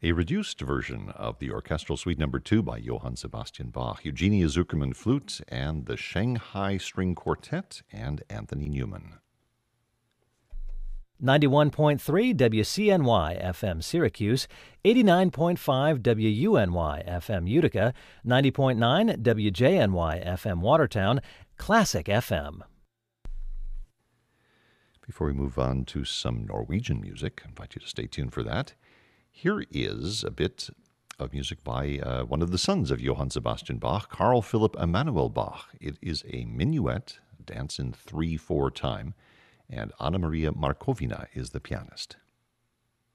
A reduced version of the Orchestral Suite No. 2 by Johann Sebastian Bach, Eugenia Zuckerman flute, and the Shanghai String Quartet, and Anthony Newman. 91.3 WCNY FM Syracuse, 89.5 WUNY FM Utica, 90.9 WJNY FM Watertown, Classic FM. Before we move on to some Norwegian music, I invite you to stay tuned for that. Here is a bit of music by one of the sons of Johann Sebastian Bach, Carl Philipp Emanuel Bach. It is a minuet, a dance in 3/4 time, and Anna Maria Markovina is the pianist.